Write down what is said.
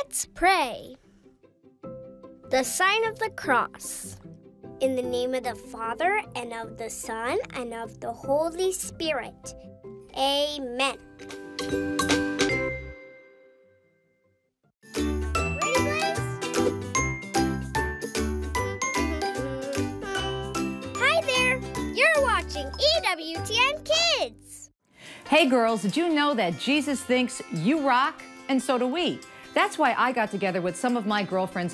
Let's pray. The sign of the cross. In the name of the Father, and of the Son, and of the Holy Spirit. Amen. Ready, Blaze? Hi there. You're watching EWTN Kids. Hey girls, did you know that Jesus thinks you rock? And so do we. That's why I got together with some of my girlfriends